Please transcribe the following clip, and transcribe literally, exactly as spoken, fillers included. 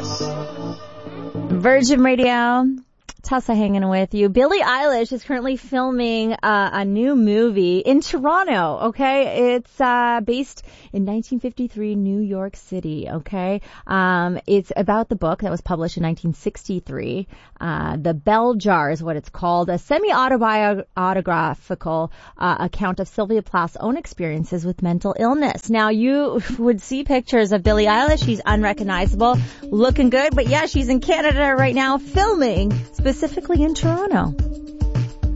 Virgin Radio. Tessa hanging with you. Billie Eilish is currently filming uh, a new movie in Toronto, okay? It's uh based in nineteen fifty-three New York City, okay? Um It's about the book that was published in nineteen sixty-three. Uh The Bell Jar is what it's called, a semi-autobiographical uh, account of Sylvia Plath's own experiences with mental illness. Now, you would see pictures of Billie Eilish. She's unrecognizable, looking good, but yeah, she's in Canada right now filming, specifically in Toronto.